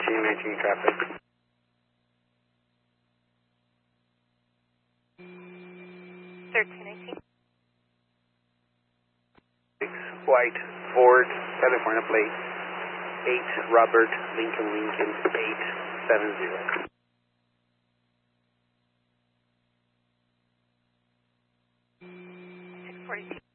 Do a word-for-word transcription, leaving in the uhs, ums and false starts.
thirteen nineteen traffic. thirteen nineteen. White, Ford, California plate, eight Robert, Lincoln, Lincoln, eight seven zero. six forty-two.